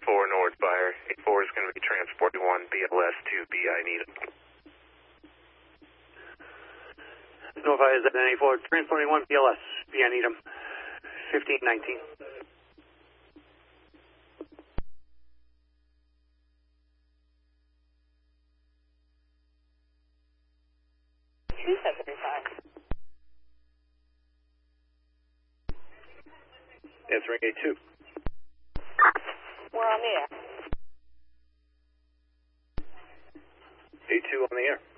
4 North Fire. 84 is going to be transporting 1 BLS to BI Needham. North Fire is at 84, transporting 1 BLS, BI Needham, 1519. Answering 82. We're on the air. 82 on the air.